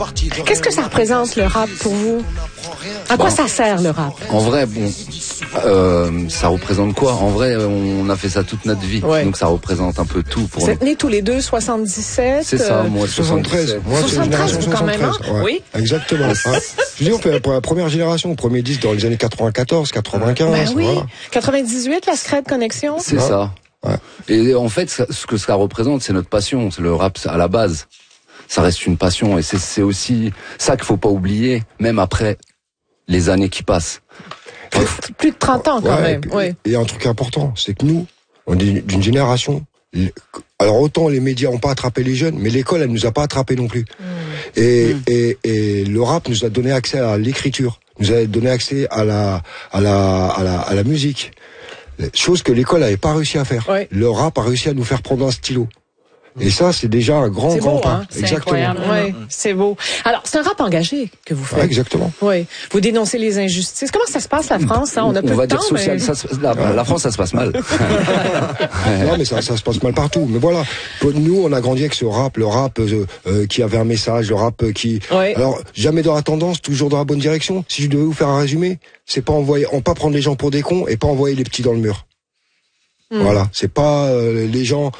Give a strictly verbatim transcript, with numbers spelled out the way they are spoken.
Qu'est-ce que ça représente le rap pour vous? À quoi bon, ça sert le rap? En vrai, bon, euh, ça représente quoi? En vrai, on a fait ça toute notre vie, ouais. Donc ça représente un peu tout pour Vous nous. Vous êtes nés tous les deux soixante-dix-sept? C'est ça, moi soixante-treize. Moi, c'est soixante-treize, génération quand même, hein? Ouais, oui. Exactement. Hein. Je dis, on fait pour la première génération, premier disque dans les années quatre-vingt-quatorze, quatre-vingt-quinze. Ben oui. Voilà. quatre-vingt-dix-huit, la Secret Connexion. C'est ouais. ça. Ouais. Et en fait, ce que ça représente, c'est notre passion. C'est le rap à la base. Ça reste une passion et c'est aussi ça qu'il faut pas oublier, même après les années qui passent. Plus, plus de trente ans quand ouais, même. Et, ouais. et un truc important, c'est que nous, on est d'une génération. Alors autant les médias ont pas attrapé les jeunes, mais l'école elle nous a pas attrapé non plus. Mmh. Et, mmh. et et le rap nous a donné accès à l'écriture, nous a donné accès à la à la à la à la musique. Chose que l'école avait pas réussi à faire. Ouais. Le rap a réussi à nous faire prendre un stylo. Et ça, c'est déjà un grand, grand beau, pas. Hein, exactement. Oui, c'est beau. Alors, c'est un rap engagé que vous faites. Ouais, exactement. Oui. Vous dénoncez les injustices. Comment ça se passe, la France? Hein? On a peu On va de dire temps, social, mais... ça se, la, la France, ça se passe mal. Non, mais ça, ça se passe mal partout. Mais voilà. Nous, on a grandi avec ce rap, le rap euh, euh, qui avait un message, le rap qui... Oui. Alors, jamais dans la tendance, toujours dans la bonne direction. Si je devais vous faire un résumé, c'est pas envoyer, on pas prendre les gens pour des cons et pas envoyer les petits dans le mur. Mmh. Voilà. C'est pas euh, les gens...